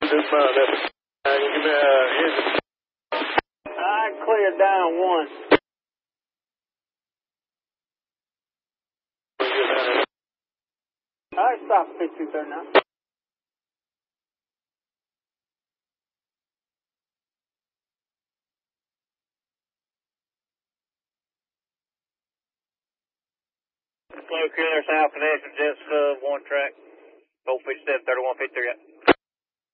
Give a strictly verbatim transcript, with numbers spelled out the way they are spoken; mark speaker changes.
Speaker 1: this mind up. Uh, give me a engine.
Speaker 2: I cleared down one. All right, stop fifty-two thirty-nine. Clear Killer South Connection, Jet Sub, one track, four fifty-seven, thirty-one fifty-three.